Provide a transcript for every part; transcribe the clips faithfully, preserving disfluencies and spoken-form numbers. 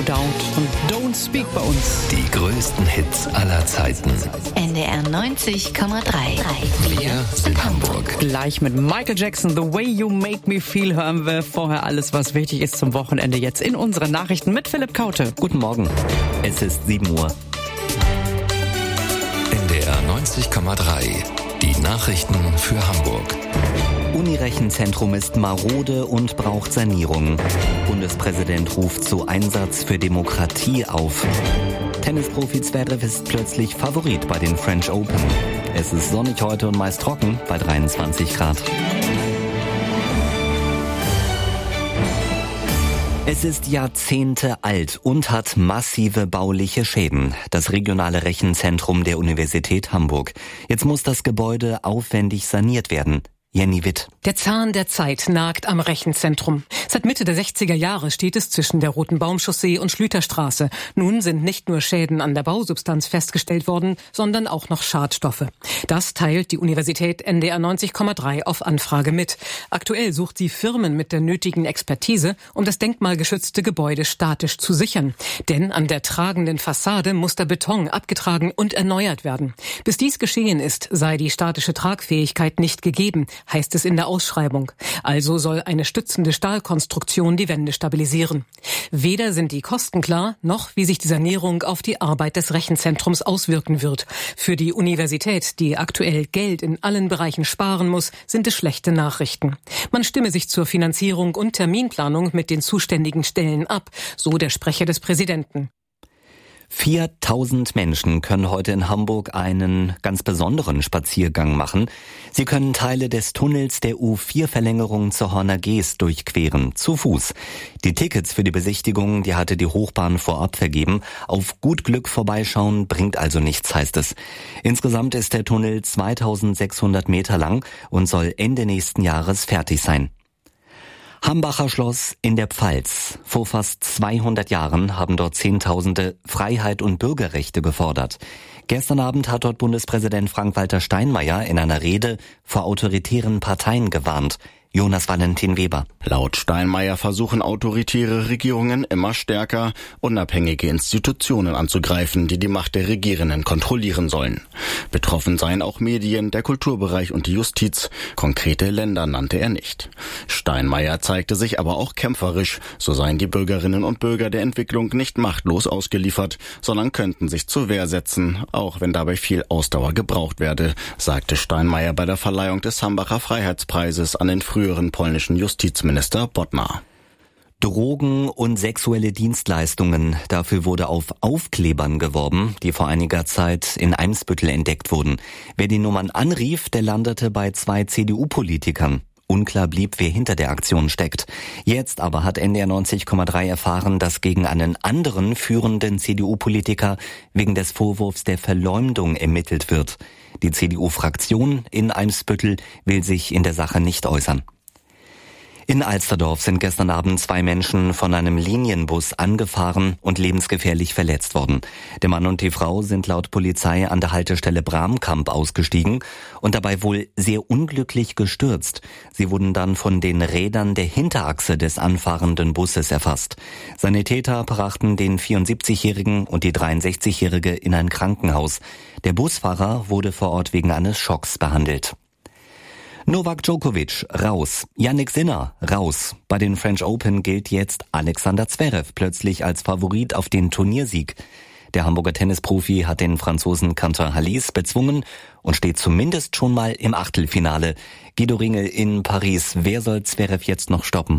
Doubt und Don't Speak bei uns. Die größten Hits aller Zeiten. N D R neunzig Komma drei. Wir sind Hamburg. Gleich mit Michael Jackson, The Way You Make Me Feel, hören wir vorher alles, was wichtig ist zum Wochenende jetzt in unseren Nachrichten mit Philipp Kaute. Guten Morgen, es ist sieben Uhr. N D R neunzig Komma drei. Die Nachrichten für Hamburg. Unirechenzentrum ist marode und braucht Sanierung. Bundespräsident ruft zu Einsatz für Demokratie auf. Tennisprofi Zverev ist plötzlich Favorit bei den French Open. Es ist sonnig heute und meist trocken bei dreiundzwanzig Grad. Es ist Jahrzehnte alt und hat massive bauliche Schäden. Das regionale Rechenzentrum der Universität Hamburg. Jetzt muss das Gebäude aufwendig saniert werden. Jenny Witt. Der Zahn der Zeit nagt am Rechenzentrum. Seit Mitte der sechziger Jahre steht es zwischen der Roten Baumchaussee und Schlüterstraße. Nun sind nicht nur Schäden an der Bausubstanz festgestellt worden, sondern auch noch Schadstoffe. Das teilt die Universität N D R neunzig Komma drei auf Anfrage mit. Aktuell sucht sie Firmen mit der nötigen Expertise, um das denkmalgeschützte Gebäude statisch zu sichern. Denn an der tragenden Fassade muss der Beton abgetragen und erneuert werden. Bis dies geschehen ist, sei die statische Tragfähigkeit nicht gegeben, heißt es in der Ausschreibung. Also soll eine stützende Stahlkonstruktion die Wände stabilisieren. Weder sind die Kosten klar, noch wie sich die Sanierung auf die Arbeit des Rechenzentrums auswirken wird. Für die Universität, die aktuell Geld in allen Bereichen sparen muss, sind es schlechte Nachrichten. Man stimme sich zur Finanzierung und Terminplanung mit den zuständigen Stellen ab, so der Sprecher des Präsidenten. viertausend Menschen können heute in Hamburg einen ganz besonderen Spaziergang machen. Sie können Teile des Tunnels der U vier Verlängerung zur Horner Geest durchqueren, zu Fuß. Die Tickets für die Besichtigung, die hatte die Hochbahn vorab vergeben. Auf gut Glück vorbeischauen bringt also nichts, heißt es. Insgesamt ist der Tunnel zweitausendsechshundert Meter lang und soll Ende nächsten Jahres fertig sein. Hambacher Schloss in der Pfalz. Vor fast zweihundert Jahren haben dort Zehntausende Freiheit und Bürgerrechte gefordert. Gestern Abend hat dort Bundespräsident Frank-Walter Steinmeier in einer Rede vor autoritären Parteien gewarnt. Jonas Valentin Weber. Laut Steinmeier versuchen autoritäre Regierungen immer stärker, unabhängige Institutionen anzugreifen, die die Macht der Regierenden kontrollieren sollen. Betroffen seien auch Medien, der Kulturbereich und die Justiz. Konkrete Länder nannte er nicht. Steinmeier zeigte sich aber auch kämpferisch. So seien die Bürgerinnen und Bürger der Entwicklung nicht machtlos ausgeliefert, sondern könnten sich zur Wehr setzen, auch wenn dabei viel Ausdauer gebraucht werde, sagte Steinmeier bei der Verleihung des Hambacher Freiheitspreises an den früheren polnischen Justizminister Bodnar. Drogen und sexuelle Dienstleistungen. Dafür wurde auf Aufklebern geworben, die vor einiger Zeit in Eimsbüttel entdeckt wurden. Wer die Nummern anrief, der landete bei zwei C D U-Politikern. Unklar blieb, wer hinter der Aktion steckt. Jetzt aber hat N D R neunzig Komma drei erfahren, dass gegen einen anderen führenden C D U-Politiker wegen des Vorwurfs der Verleumdung ermittelt wird. Die C D U-Fraktion in Eimsbüttel will sich in der Sache nicht äußern. In Alsterdorf sind gestern Abend zwei Menschen von einem Linienbus angefahren und lebensgefährlich verletzt worden. Der Mann und die Frau sind laut Polizei an der Haltestelle Bramkamp ausgestiegen und dabei wohl sehr unglücklich gestürzt. Sie wurden dann von den Rädern der Hinterachse des anfahrenden Busses erfasst. Sanitäter brachten den vierundsiebzigjährigen und die dreiundsechzigjährige in ein Krankenhaus. Der Busfahrer wurde vor Ort wegen eines Schocks behandelt. Novak Djokovic raus, Jannik Sinner raus. Bei den French Open gilt jetzt Alexander Zverev plötzlich als Favorit auf den Turniersieg. Der Hamburger Tennisprofi hat den Franzosen Quentin Halys bezwungen und steht zumindest schon mal im Achtelfinale. Guido Ringel in Paris. Wer soll Zverev jetzt noch stoppen?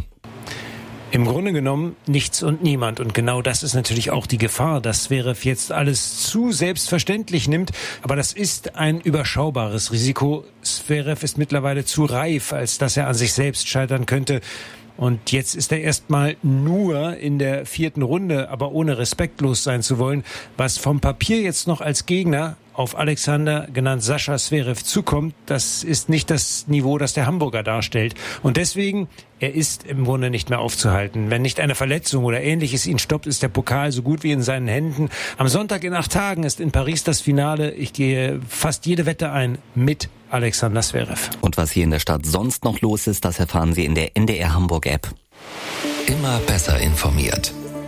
Im Grunde genommen nichts und niemand. Und genau das ist natürlich auch die Gefahr, dass Zverev jetzt alles zu selbstverständlich nimmt. Aber das ist ein überschaubares Risiko. Zverev ist mittlerweile zu reif, als dass er an sich selbst scheitern könnte. Und jetzt ist er erstmal nur in der vierten Runde, aber ohne respektlos sein zu wollen, was vom Papier jetzt noch als Gegner auf Alexander, genannt Sascha Zverev, zukommt, das ist nicht das Niveau, das der Hamburger darstellt. Und deswegen, er ist im Grunde nicht mehr aufzuhalten. Wenn nicht eine Verletzung oder Ähnliches ihn stoppt, ist der Pokal so gut wie in seinen Händen. Am Sonntag in acht Tagen ist in Paris das Finale. Ich gehe fast jede Wette ein mit Alexander Zverev. Und was hier in der Stadt sonst noch los ist, das erfahren Sie in der N D R Hamburg App. Immer besser informiert. N D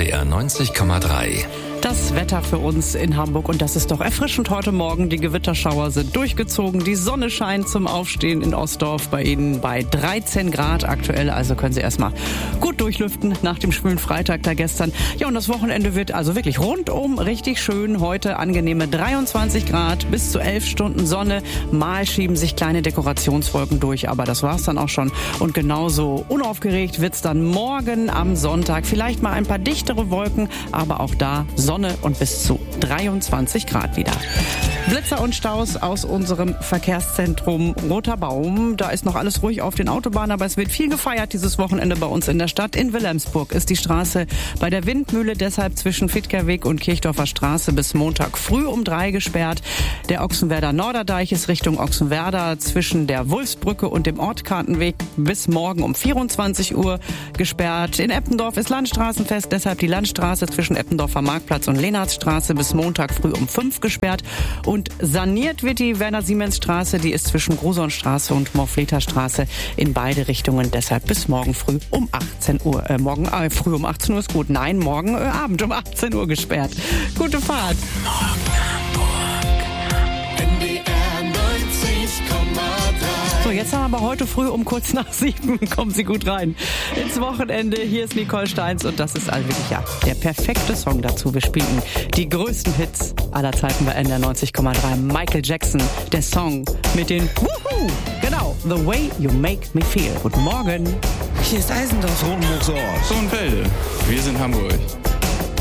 N D R neunzig Komma drei. Das Wetter für uns in Hamburg und das ist doch erfrischend heute Morgen. Die Gewitterschauer sind durchgezogen. Die Sonne scheint zum Aufstehen in Ostdorf bei Ihnen bei dreizehn Grad aktuell. Also können Sie erstmal gut durchlüften nach dem schwülen Freitag da gestern. Ja, und das Wochenende wird also wirklich rundum richtig schön. Heute angenehme dreiundzwanzig Grad, bis zu elf Stunden Sonne. Mal schieben sich kleine Dekorationswolken durch, aber das war's dann auch schon. Und genauso unaufgeregt wird's dann morgen am Sonntag. Vielleicht mal ein paar dichtere Wolken, aber auch da Sonne und bis zu dreiundzwanzig Grad wieder. Blitzer und Staus aus unserem Verkehrszentrum Roter Baum. Da ist noch alles ruhig auf den Autobahnen, aber es wird viel gefeiert dieses Wochenende bei uns in der Stadt. In Wilhelmsburg ist die Straße bei der Windmühle deshalb zwischen Fitgerweg und Kirchdorfer Straße bis Montag früh um drei gesperrt. Der Ochsenwerder Norderdeich ist Richtung Ochsenwerder zwischen der Wulfsbrücke und dem Ortkartenweg bis morgen um vierundzwanzig Uhr gesperrt. In Eppendorf ist Landstraßenfest, deshalb die Landstraße zwischen Eppendorfer Marktplatz und Lenartsstraße bis Montag früh um fünf gesperrt. Und saniert wird die Werner-Siemens-Straße, die ist zwischen Grosonstraße und Morfleterstraße in beide Richtungen, deshalb bis morgen früh um achtzehn Uhr. Äh, morgen äh, früh um achtzehn Uhr ist gut. Nein, morgen äh, Abend um achtzehn Uhr gesperrt. Gute Fahrt. So, jetzt haben wir aber heute früh um kurz nach sieben. Kommen Sie gut rein ins Wochenende. Hier ist Nicole Steins und das ist also wirklich ja der perfekte Song dazu. Wir spielen die größten Hits aller Zeiten bei N D R neunzig Komma drei. Michael Jackson, der Song mit den Wuhu, genau, The Way You Make Me Feel. Guten Morgen. Hier ist Eisendorf. Rotenburg-Ort. Sohnfelde. Wir sind Hamburg.